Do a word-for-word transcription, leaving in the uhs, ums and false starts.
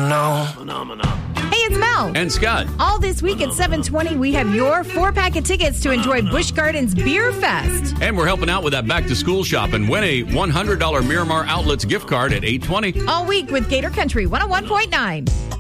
Phenomenal. Phenomenal. Hey, it's Mel. And Scott. All this week at seven twenty, we have your four-pack of tickets to enjoy Busch Gardens Beer Fest. And we're helping out with that back-to-school shop and win a one hundred dollars Miramar Outlets gift card at eight twenty. All week with Gator Country one oh one point nine.